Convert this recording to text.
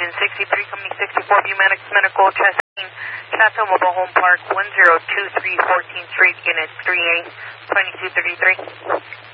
engine 63, company 64, Humanics Medical, Chastain, Chatham Mobile Home Park, 1023 14th Street, unit 3A, 2233.